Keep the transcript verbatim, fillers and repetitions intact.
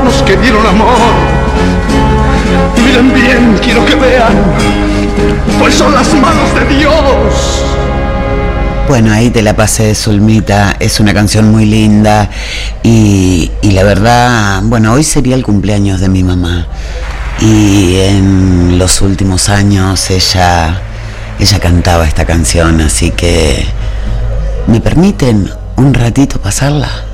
manos que dieron amor. Miren bien, quiero que vean, pues son las manos de Dios. Bueno, ahí te la pasé, Zulmita. Es una canción muy linda y, y la verdad, bueno, hoy sería el cumpleaños de mi mamá y en los últimos años ella, ella cantaba esta canción, así que ¿me permiten un ratito pasarla?